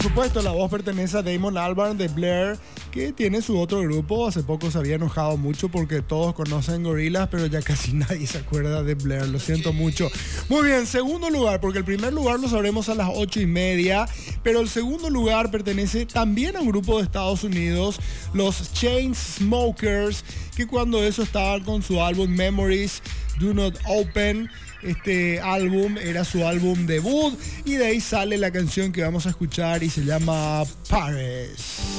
Por supuesto, la voz pertenece a Damon Albarn de Blur, que tiene su otro grupo. Hace poco se había enojado mucho porque todos conocen Gorillaz, pero ya casi nadie se acuerda de Blur. Lo siento mucho. Muy bien, segundo lugar, porque el primer lugar lo sabremos a las 8:30, pero el segundo lugar pertenece también a un grupo de Estados Unidos, los Chainsmokers, que cuando eso estaban con su álbum Memories Do Not Open. Este álbum era su álbum debut y de ahí sale la canción que vamos a escuchar y se llama Paris.